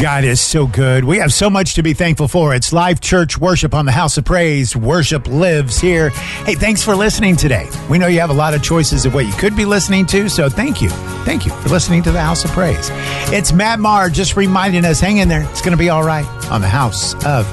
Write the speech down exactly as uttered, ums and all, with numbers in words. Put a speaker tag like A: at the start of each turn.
A: God is so good. We have so much to be thankful for. It's Live Church Worship on the House of Praise. Worship lives here. Hey, thanks for listening today. We know you have a lot of choices of what you could be listening to, so thank you. Thank you for listening to the House of Praise. It's Matt Maher just reminding us, hang in there. It's going to be all right on the House of